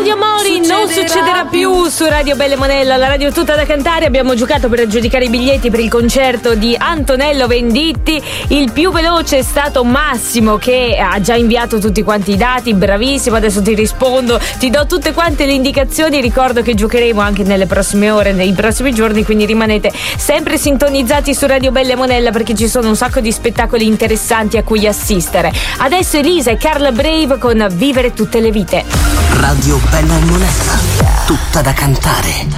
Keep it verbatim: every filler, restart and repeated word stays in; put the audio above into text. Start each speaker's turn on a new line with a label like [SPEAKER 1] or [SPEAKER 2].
[SPEAKER 1] Ennio Mori, non succederà più su Radio Belle Monella, la radio tutta da cantare. Abbiamo giocato per aggiudicare i biglietti per il concerto di Antonello Venditti. Il più veloce è stato Massimo, che ha già inviato tutti quanti i dati, bravissimo. Adesso ti rispondo, ti do tutte quante le indicazioni. Ricordo che giocheremo anche nelle prossime ore, nei prossimi giorni, quindi rimanete sempre sintonizzati su Radio Belle Monella, perché ci sono un sacco di spettacoli interessanti a cui assistere. Adesso Elisa e Carla Brave con Vivere tutte le vite.
[SPEAKER 2] Radio Bella e Monella, tutta da cantare.